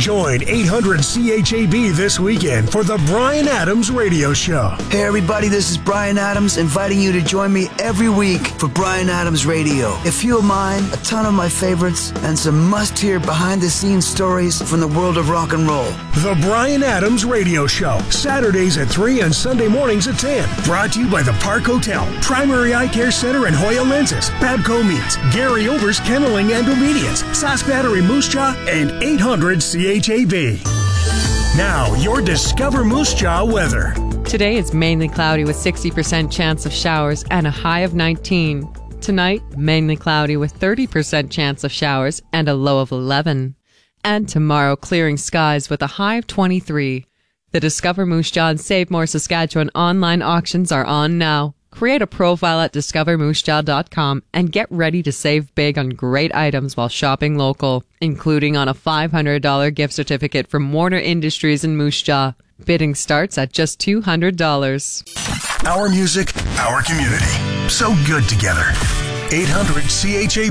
Join 800 CHAB this weekend for the Bryan Adams Radio Show. Hey everybody, this is Bryan Adams inviting you to join me every week for Bryan Adams Radio. A few of mine, a ton of my favorites, and some must-hear behind-the-scenes stories from the world of rock and roll. The Bryan Adams Radio Show, Saturdays at 3 and Sunday mornings at 10. Brought to you by the Park Hotel, Primary Eye Care Center and Hoya Lenses, Babco Meats, Gary Over's Kenneling and Obedience, Sask Battery Moose Jaw, and 800 CHAB. Now, your Discover Moose Jaw weather. Today it's mainly cloudy with 60% chance of showers and a high of 19. Tonight, mainly cloudy with 30% chance of showers and a low of 11. And tomorrow, clearing skies with a high of 23. The Discover Moose Jaw and Save More Saskatchewan online auctions are on now. Create a profile at discovermoosejaw.com and get ready to save big on great items while shopping local, including on a $500 gift certificate from Warner Industries in Moose Jaw. Bidding starts at just $200. Our music, our community. So good together. 800 CHAB.